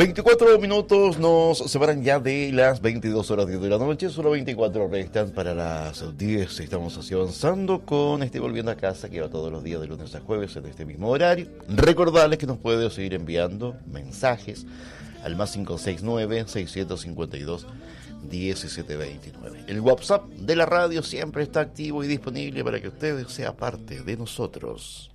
24 minutos nos separan ya de las 22 horas de la noche, solo 24 restan para las 10. Estamos así avanzando con este Volviendo a Casa, que va todos los días de lunes a jueves en este mismo horario. Recordarles que nos puede seguir enviando mensajes al más 569-652-1729. El WhatsApp de la radio siempre está activo y disponible para que ustedes sean parte de nosotros.